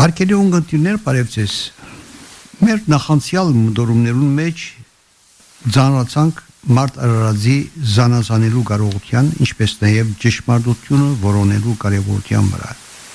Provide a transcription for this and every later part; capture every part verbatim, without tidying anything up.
Հարկելի ունգընտիրներ բարև ձեզ։ Մեր նախանցյալ մտորումներուն մեջ ծանոթացանք մարդ արարածի զանազանելու կարողության, ինչպես նաև ճշմարտությունը որոնելու կարևորության վրա։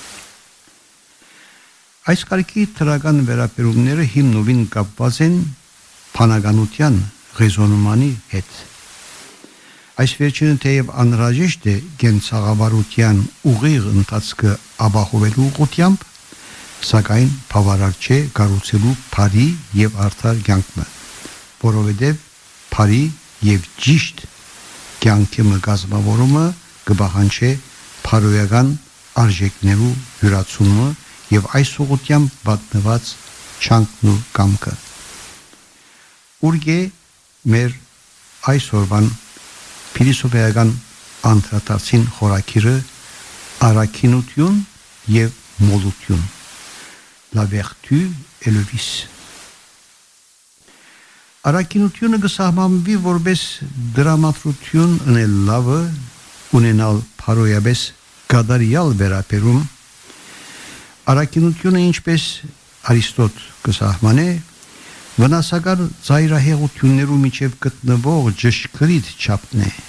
Այս կարգի թրական վերաբերումները հիմնովին կապված են բանականության ռեզոնումանի հետ։ Այս վերջինը թեև անհրաժեշտ է կենցաղավարության ուղիղ ընթացքը ապահովելու ուղղությամբ, սակայն բավարար չէ կառուցելու բարի եւ արդար կյանքը, որովհետեւ բարի եւ ճիշտ կյանքի մգազմավորումը կբահանջի բարոյական արժեքներու յուրացումը եւ այս ուղղությամբ պատնված չանքն ու կամքը։ Ուրգե մեր այսօրվան փիլիսոփայական անդրադարձին խորակիրը առաքինություն եւ մոլություն, la vertu et le vice. Առաքինությունը կսահմանվի որպես դրամատրություն ունել լավը, ունենալ փարոյաբես կադարյալ վերապերում։ Առաքինությունը ինչպես Արիստոտ կսահմանե, վնասակար ծայրահեղություններու միջև գտնվող ճշգրիտ չափն է։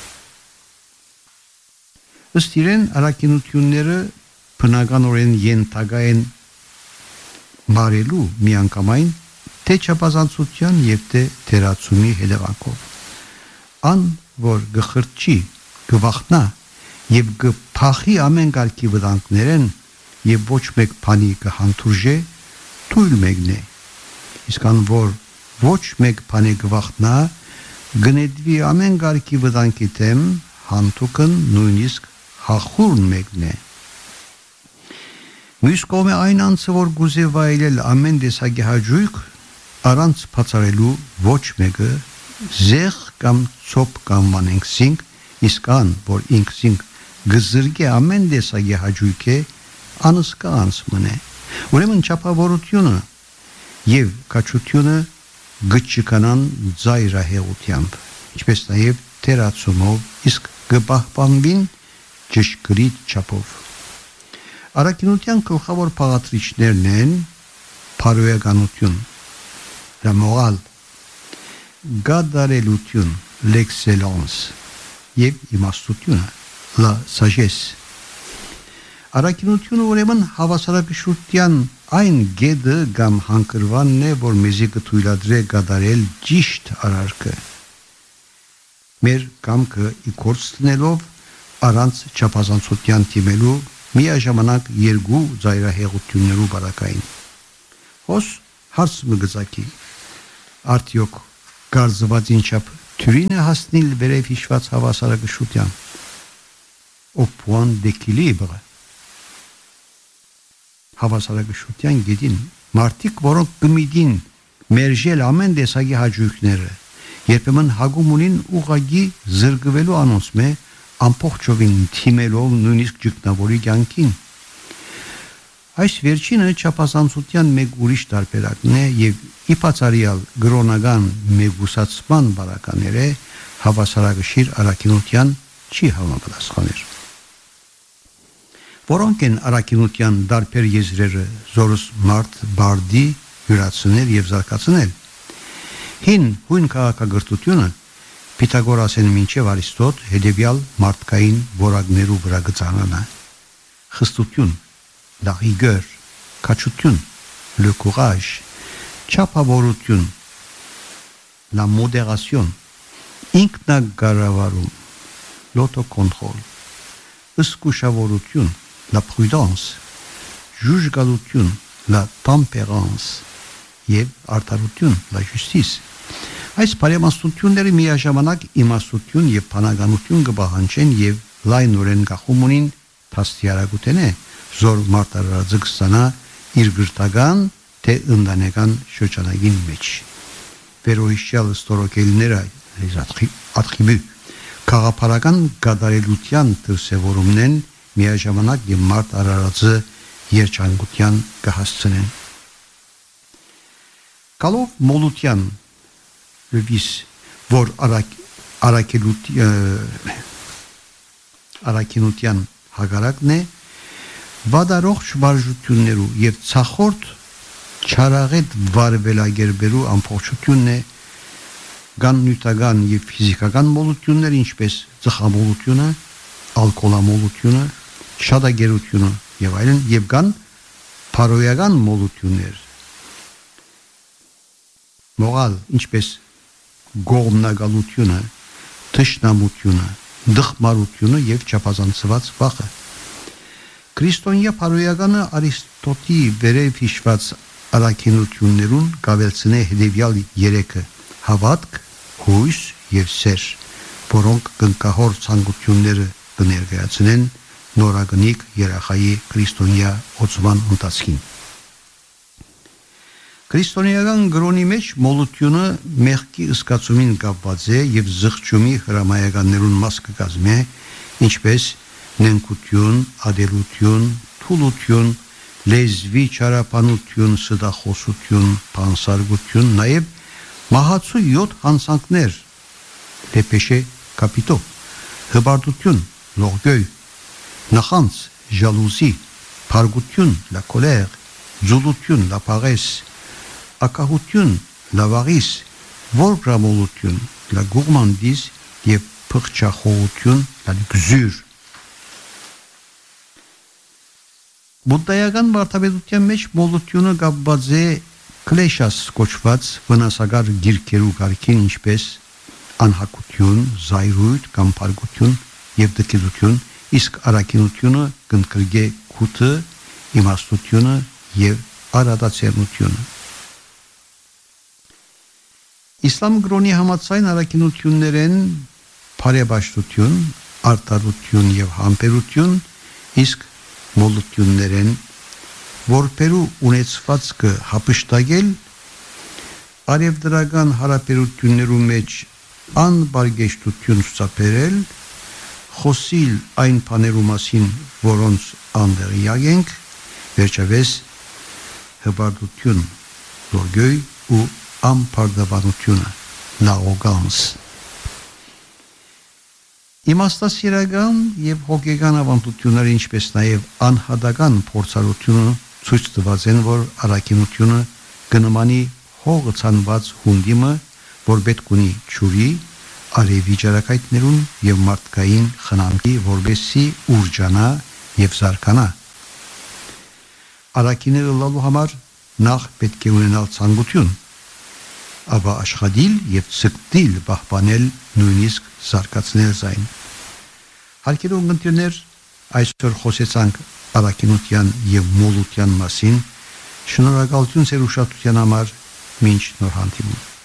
Ըստ իրեն առաքինությունները բնականորեն ենթակա են մարելու միանգամայն թե չափազանցության եւ թե թերացումի հետևանքով։ Ան որ գխրճի, գվախնա եւ գփախի ամեն կարգի վտանգներեն եւ ոչ մեկ բանի կհանդուրժե թույլ մեկն է։ Իսկ ան որ ոչ մեկ բանի գվախնա գնեդվի ամեն կարգի վտանգի դեմ հանդուկն նույնիսկ հախուրն մեկն է։ Մյուս կողմը այն անձը, որ գուզե վայելել ամեն տեսակի հաճույք, առանց բացառելու ոչ մեկը զեղ կամ ցոփ կամ մանենքսինք, իսկ ան, որ ինքսինք գզրգե ամեն տեսակի հաճույքը, անսկա անց մնե։ Ուրեմն չափավորությունը եւ կաչությունը գճկանան ծայրահեղությամբ, ինչպես նաեւ թերացումով, իսկ կպահպանվին ճշգրիտ չափով։ Առաքինության գլխավոր բաղադրիչներն են բարոյականություն, la morale, գադարելություն, l'excellence եւ իմաստությունը, la sagesse։ Առաքինությունը ուրեմն հավասարակշռության այն գեդը կամ հանգրվանն է, որ մեզի կթույլատրե գադարել ճիշտ արարքը։ Մեր կամքը իգործ տնելով առանց չափազանցության դիմելու միաժամանակ երկու ծայրահեղություններու բարակային։ Հոս հարց մգծակի, արդյոք գարձվածին չափ թյուրին է հասնիլ վերև հիշված հավասարակշռության, au point d'équilibre։ Հավասարակշռության գետին մարդիկ, որոնք կմիտին մերժել ամեն տեսակի հաճույքները, երբեմն հագում ունին ուղղակի զրկվելու անոնցմե ամբողջովին թիմելով նույնիսկ ճգնավորի կյանքին։ Այս վերջինը չափազանցության մեկ ուրիշ տարբերակն է եւ իբացարիալ գրոնական մեգուսացման բարակաները հավասարակշիռ առաքինության չի համապատասխաներ։ Որոնք են առաքինության դարբեր եզրերը զորս մարդ բարդի յուրացնել եւ զարգացնել։ Հին հույն քաղաքագրթությունը Պիթագորասեն մինչև Արիստոտ հետևյալ մարդկային որակներու վրա գծանանա. խստություն, la rigueur, կաչություն, le courage, չափավորություն, la modération, ինքնակառավարում, l'autocontrôle, ըսկուշավորություն, la prudence, ժուժգալություն, la tempérance եւ արդարություն, la justice։ Այս բարեմաստությունները միաժամանակ իմաստություն եւ բանականություն կբահանջեն եւ լայնորեն գախում ունին փաստիարակութենե զոր մարտարարածը կստանա իր գրթական թե ընտանեկան շրջանագին մեջ։ Վերոհիշյալ ստորոկելները ատխիբի քաղաքական գադարելության դրսևորումն են միաժամանակ եւ մարտարարածը երջանկության կհասցնեն։ Կալով մոլության le vice, որ արաքինության հագարակն է, վադարողջ վարժություններու եւ ցախորդ չարաղետ վարվելագերբերու ամբողջությունն է կան նյութական եւ ֆիզիկական մոլություններ, ինչպես ծխամոլությունը, ալկոհոլամոլությունը, շատագերությունը եւ այլն, եւ կան փարոյական մոլություններ, մողալ, ինչպես գողմնագալությունը, թշնամությունը, դխմարությունը եւ չափազանցված վախը։ Քրիստոնյա փարոյականը Արիստոտի վերև հիշված առաքինություններուն կավելցնե հետևյալ երեքը՝ հավատք, հույս եւ սեր, որոնք կնկահոր ցանկությունները կներկայացնեն նորագնիկ երախայի քրիստոնյա օծման ընթացքին։ Քրիստոնեական գրոնի մեջ մոլությունը մեղքի զգացումին կապված է եւ զղջումի հրամայականներուն մաս կկազմի, ինչպես նենկություն, ադելություն, թուլություն, լեզվի չարապանություն, սդախոսություն, փանսարգություն, նաեւ մահացու յոթ հանցանքներ, դեպեշե կապիտո, հբարտություն, լողգոյ, նախանց, ժալուզի, փարգություն, la colère, ձուլություն, la paresse, ակահություն, la varice, որգրամոլություն, la gourmandise եւ փղճախոհություն, la luxure։ Բուդդայական վարդապետության մեջ մոլությունը կապված է կլեշաս կոչված վնասակար գիրքերու կարգին, ինչպես անհակություն, զայրույթ կամ փարգություն եւ դքիզություն, իսկ առաքինությունը կընկրգե քութը, իմաստությունը եւ արադացիոնությունը։ Իսլամ գրոնի համաձայն առաքինություններեն բարեբաշխություն, արտարություն եւ համբերություն, իսկ մոլություններեն որպերու ունեցվածքը հապշտագել, արևդրական հարաբերություններու մեջ անբարգեշտություն ցուցաբերել, խոսիլ այն բաներու մասին, որոնց անդերյակ ենք, վերջապես հբարտություն, լորգոյ ու ամփարդաբանությունը, l'arrogance։ Իմաստասիրական եւ հոգեկան ավանդությունները, ինչպես նաեւ անհատական փորձառությունը ցույց տված են, որ առաքինությունը կնմանի հողը ցանված հունդիմը, որ պետք ունի ճուրի, արևի ջարակայթներուն եւ մարդկային խնամքի, որբեսի ուրջանա եւ զարգանա։ Առաքիները լալու համար նախ պետք է ունենալ ցանկություն, ապա աշխատիլ եւ ցկտիլ պահպանել, նույնիսկ զարգացնել զայն։ Հարկերու ընկերներ, այսօր խոսեցանք առաքինության եւ մոլության մասին։ Շնորհակալություն ձեր ուշադրության համար, մինչ նոր հանդիպում։